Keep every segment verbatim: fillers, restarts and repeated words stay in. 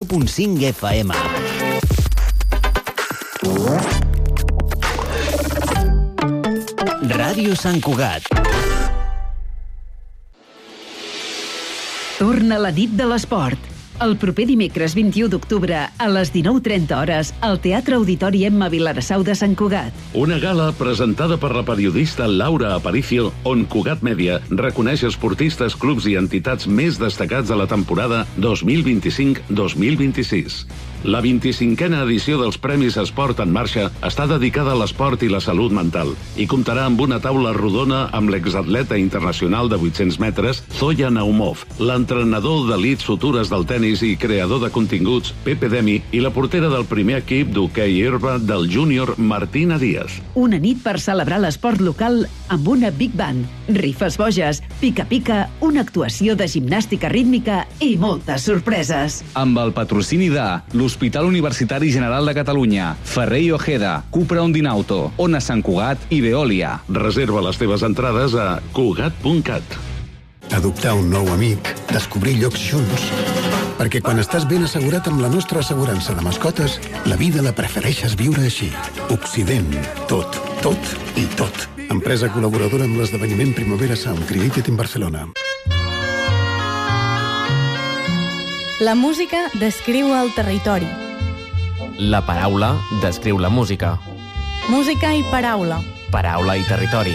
punt cinc F M. Ràdio Sant Cugat. Torna la nit de l'esport. El proper dimecres vint-i-u d'octubre a les dinou trenta hores al Teatre Auditori Emma Vilarassau de Sant Cugat. Una gala presentada per la periodista Laura Aparicio, on Cugat Mèdia reconeix esportistes, clubs i entitats més destacats de la temporada dos mil vint-i-cinc dos mil vint-i-sis. La vint-i-cinquena edició dels Premis Esport en Marxa està dedicada a l'esport i la salut mental i comptarà amb una taula rodona amb l'exatleta internacional de vuit-cents metres, Zoya Naumov, l'entrenador d'elits futures del tenis i creador de continguts, Pepe Demi, i la portera del primer equip d'hoquei herba del júnior, Martina Díaz. Una nit per celebrar l'esport local amb una Big Band, rifes boges, pica-pica, una actuació de gimnàstica rítmica i moltes sorpreses. Amb el patrocini de l'Hospital Universitari General de Catalunya, Ferrer i Ojeda, Cupra Ondinauto, Ona Sant Cugat i Veolia. Reserva les teves entrades a cugat punt cat. Adoptar un nou amic, descobrir llocs junts. Perquè quan estàs ben assegurat amb la nostra assegurança de mascotes, la vida la prefereixes viure així. Occident. Tot, tot i tot. Empresa col·laboradora amb l'esdeveniment Primavera Sound Created in Barcelona. La música descriu el territori. La paraula descriu la música. Música i paraula. Paraula i territori.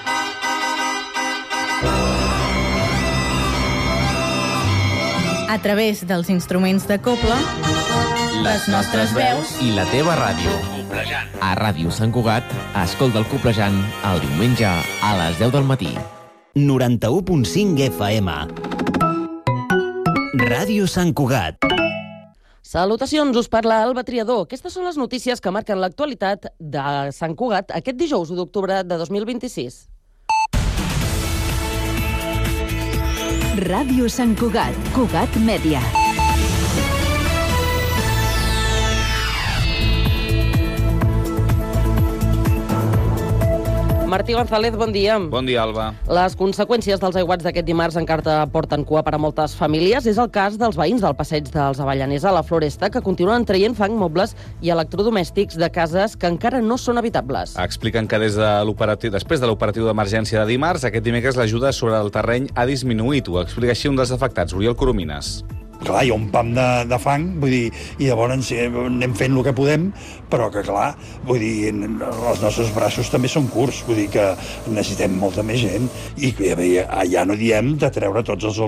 A través dels instruments de cobla, les nostres veus i la teva ràdio. A Ràdio Sant Cugat, escolta el Coplejant el diumenge a les deu del matí. noranta-u punt cinc F M. Ràdio Sant Cugat. Salutacions, us parla Alba Triador. Aquestes són les notícies que marquen l'actualitat de Sant Cugat aquest dijous u d'octubre de dos mil vint-i-sis. Ràdio Sant Cugat, Cugat Mèdia. Martí González, bon dia. Bon dia, Alba. Les conseqüències dels aiguats d'aquest dimarts encara porten cua per a moltes famílies. És el cas dels veïns del passeig dels Avellaners a la Floresta, que continuen traient fang, mobles i electrodomèstics de cases que encara no són habitables. Expliquen que des de l'operatiu, després de l'operatiu d'emergència de dimarts, aquest dimecres l'ajuda sobre el terreny ha disminuït. Ho explica així un dels afectats, Oriol Coromines. Clar, hi ha un pam de, de fang, vull dir, i llavors anem fent el que podem, però que, clar, vull dir, els nostres braços també són curts, vull dir que necessitem molta més gent, i ja no diem de treure tots els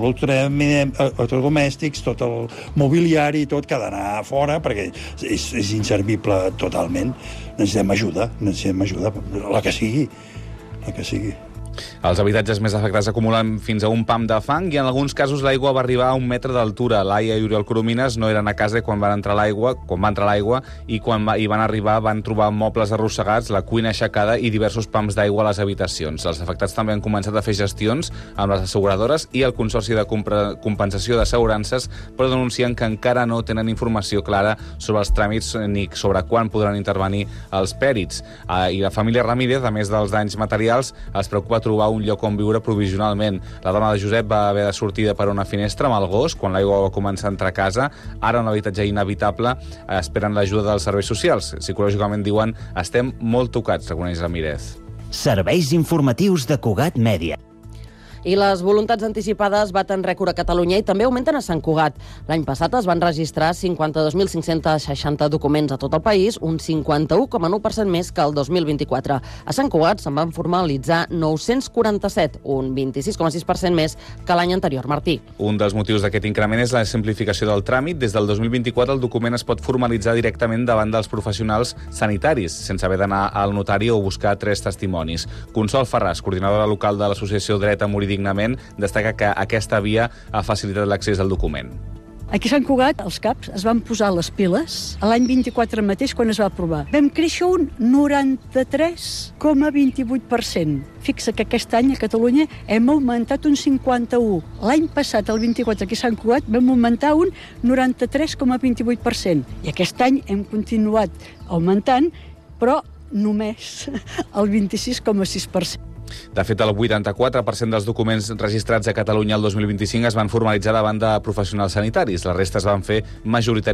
electrodomèstics, tot el mobiliari, tot, que ha d'anar fora, perquè és, és inservible totalment. Necessitem ajuda, necessitem ajuda, la que sigui, la que sigui. Els habitatges més afectats acumulen fins a un pam de fang i en alguns casos l'aigua va arribar a un metre d'altura. Laia i Oriol Coromines no eren a casa quan van entrar l'aigua, quan va entrar l'aigua i quan va, hi van arribar van trobar mobles arrossegats, la cuina aixecada i diversos pams d'aigua a les habitacions. Els afectats també han començat a fer gestions amb les asseguradores i el Consorci de Compensació d'Assegurances, però denuncien que encara no tenen informació clara sobre els tràmits ni sobre quan podran intervenir els pèrits. I la família Ramírez, a més dels danys materials, es preocupa trobar un lloc on viure provisionalment. La dona de Josep va haver de sortir per una finestra amb el gos quan l'aigua va començar a entrar a casa. Ara un habitatge inhabitable, esperen l'ajuda dels serveis socials. Psicològicament diuen, estem molt tocats, reconeix Ramírez. Serveis informatius de Cugat Mèdia. I les voluntats anticipades baten rècord a Catalunya i també augmenten a Sant Cugat. L'any passat es van registrar cinquanta-dos mil cinc-cents seixanta documents a tot el país, un cinquanta-u coma nou per cent més que el dos mil vint-i-quatre. A Sant Cugat se'n van formalitzar nou-cents quaranta-set, un vint-i-sis coma sis per cent més que l'any anterior. Martí. Un dels motius d'aquest increment és la simplificació del tràmit. Des del dos mil vint-i-quatre el document es pot formalitzar directament davant dels professionals sanitaris, sense haver d'anar al notari o buscar tres testimonis. Consol Ferràs, coordinadora local de l'associació Dret a Morir Dignament, destaca que aquesta via ha facilitat l'accés al document. Aquí a Sant Cugat, els caps es van posar les piles a l'any vint-i-quatre mateix, quan es va aprovar. Vam créixer un noranta-tres coma vint-i-vuit per cent. Fixa que aquest any a Catalunya hem augmentat un cinquanta-u. L'any passat, el vint-i-quatre, aquí a Sant Cugat, vam augmentar un noranta-tres coma vint-i-vuit per cent. I aquest any hem continuat augmentant, però només el vint-i-sis coma sis per cent. De fet, el vuitanta-quatre per cent dels documents registrats a Catalunya el dos mil vint-i-cinc es van formalitzar davant de professionals sanitaris. La resta es van fer majoritàriament